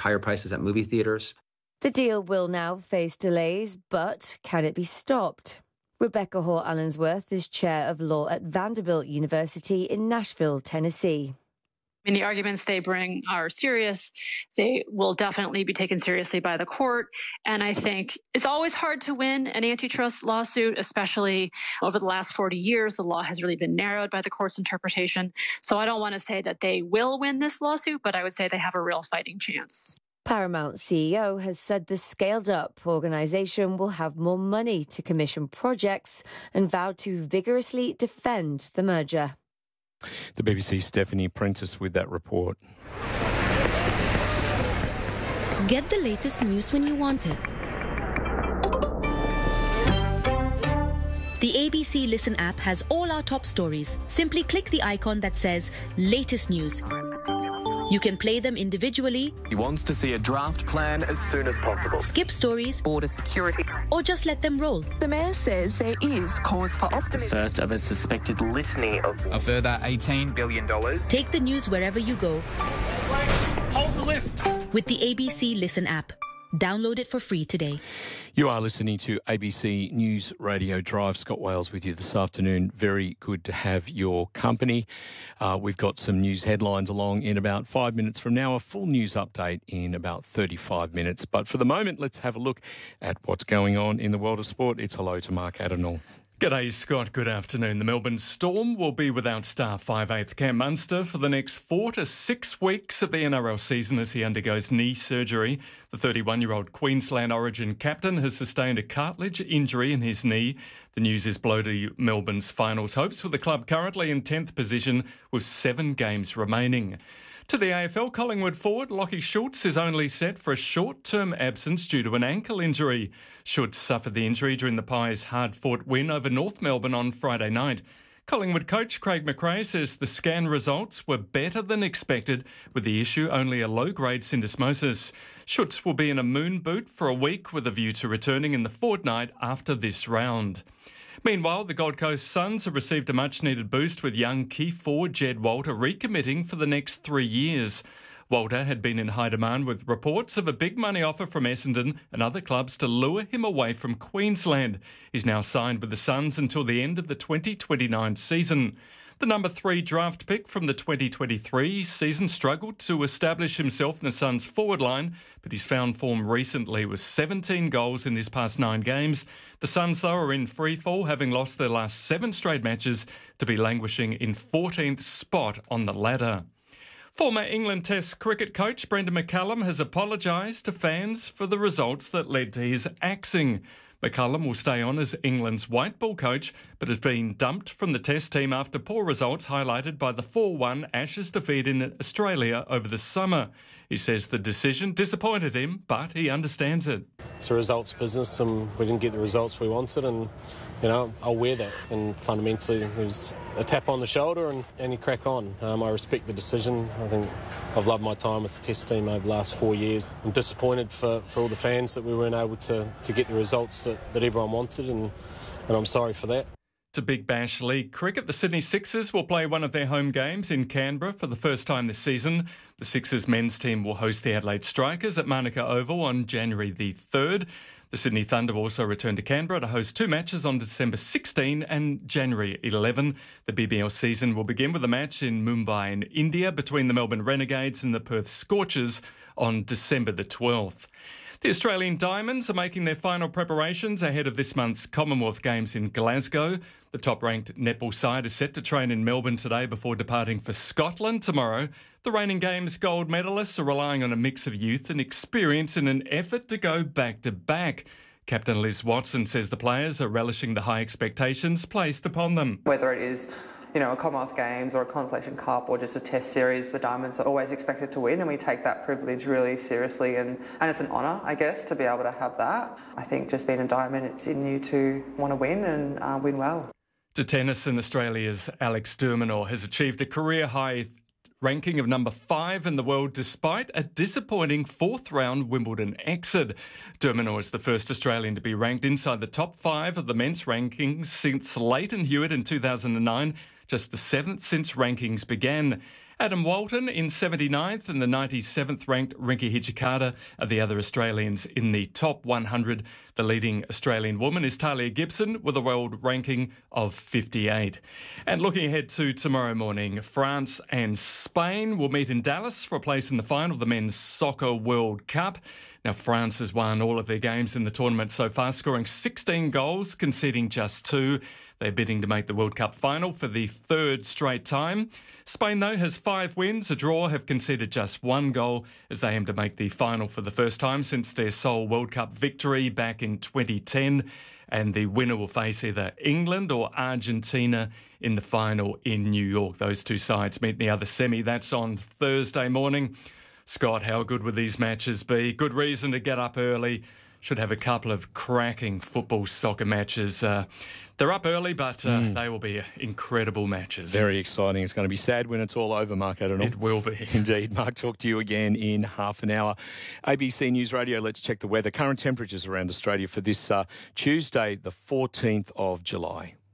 higher prices at movie theaters. The deal will now face delays, but can it be stopped? Rebecca Hall-Allensworth is Chair of Law at Vanderbilt University in Nashville, Tennessee. I mean, the arguments they bring are serious. They will definitely be taken seriously by the court. And I think it's always hard to win an antitrust lawsuit, especially over the last 40 years. The law has really been narrowed by the court's interpretation. So I don't want to say that they will win this lawsuit, but I would say they have a real fighting chance. Paramount CEO has said the scaled-up organisation will have more money to commission projects and vowed to vigorously defend the merger. The BBC's Stephanie Prentice with that report. Get the latest news when you want it. The ABC Listen app has all our top stories. Simply click the icon that says Latest News. You can play them individually. He wants to see a draft plan as soon as possible. Skip stories. Border security. Or just let them roll. The Mayor says there is cause for optimism. First of a suspected litany of a further $18 billion. Take the news wherever you go. Hold the lift. With the ABC Listen app. Download it for free today. You are listening to ABC News Radio Drive. Scott Wales with you this afternoon. Very good to have your company. We've got some news headlines along in about 5 minutes from now, a full news update in about 35 minutes. But for the moment, let's have a look at what's going on in the world of sport. It's hello to Mark Adenall. G'day, Scott. Good afternoon. The Melbourne Storm will be without star 5'8" Cam Munster for the next 4 to 6 weeks of the NRL season as he undergoes knee surgery. The 31-year-old Queensland Origin captain has sustained a cartilage injury in his knee. The news is blow to Melbourne's finals hopes, with the club currently in 10th position with 7 games remaining. To the AFL, Collingwood forward Lachie Schultz is only set for a short-term absence due to an ankle injury. Schultz suffered the injury during the Pies' hard-fought win over North Melbourne on Friday night. Collingwood coach Craig McRae says the scan results were better than expected, with the issue only a low-grade syndesmosis. Schultz will be in a moon boot for a week with a view to returning in the fortnight after this round. Meanwhile, the Gold Coast Suns have received a much-needed boost with young key forward Jed Walter recommitting for the next 3 years. Walter had been in high demand with reports of a big money offer from Essendon and other clubs to lure him away from Queensland. He's now signed with the Suns until the end of the 2029 season. The number 3 draft pick from the 2023 season struggled to establish himself in the Suns' forward line, but he's found form recently with 17 goals in his past 9 games. The Suns, though, are in freefall, having lost their last 7 straight matches to be languishing in 14th spot on the ladder. Former England Test cricket coach Brendan McCullum has apologised to fans for the results that led to his axing. McCullum will stay on as England's white ball coach, but has been dumped from the Test team after poor results highlighted by the 4-1 Ashes defeat in Australia over the summer. He says the decision disappointed him, but he understands it. It's a results business and we didn't get the results we wanted, and I'll wear that. And fundamentally it was a tap on the shoulder and you crack on. I respect the decision. I think I've loved my time with the Test team over the last 4 years. I'm disappointed for all the fans that we weren't able to get the results that everyone wanted, and I'm sorry for that. To Big Bash League cricket, the Sydney Sixers will play one of their home games in Canberra for the first time this season. The Sixers men's team will host the Adelaide Strikers at Manuka Oval on January the 3rd. The Sydney Thunder will also return to Canberra to host 2 matches on December 16 and January 11. The BBL season will begin with a match in Mumbai in India between the Melbourne Renegades and the Perth Scorchers on December the 12th. The Australian Diamonds are making their final preparations ahead of this month's Commonwealth Games in Glasgow. The top-ranked netball side is set to train in Melbourne today before departing for Scotland tomorrow. The reigning Games gold medalists are relying on a mix of youth and experience in an effort to go back-to-back. Captain Liz Watson says the players are relishing the high expectations placed upon them. Whether it is a Commonwealth Games or a Consolation Cup or just a Test series, the Diamonds are always expected to win, and we take that privilege really seriously, and it's an honour, I guess, to be able to have that. I think just being a Diamond, it's in you to want to win and win well. To tennis, and Australia's Alex de Minaur has achieved a career-high ranking of number 5 in the world despite a disappointing 4th-round Wimbledon exit. De Minaur is the first Australian to be ranked inside the top 5 of the men's rankings since Leighton Hewitt in 2009, just the 7th since rankings began. Adam Walton in 79th and the 97th ranked Rinky Hijikata are the other Australians in the top 100. The leading Australian woman is Talia Gibson with a world ranking of 58. And looking ahead to tomorrow morning, France and Spain will meet in Dallas for a place in the final of the Men's Soccer World Cup. Now, France has won all of their games in the tournament so far, scoring 16 goals, conceding just 2. They're bidding to make the World Cup final for the third straight time. Spain, though, has 5 wins. A draw, have conceded just 1 goal as they aim to make the final for the first time since their sole World Cup victory back in 2010. And the winner will face either England or Argentina in the final in New York. Those two sides meet in the other semi. That's on Thursday morning. Scott, how good would these matches be? Good reason to get up early. Should have a couple of cracking football soccer matches. They're up early, but they will be incredible matches. Very exciting. It's going to be sad when it's all over, Mark Adenauer. It will be. Indeed. Mark, talk to you again in half an hour. ABC News Radio, let's check the weather. Current temperatures around Australia for this Tuesday, the 14th of July.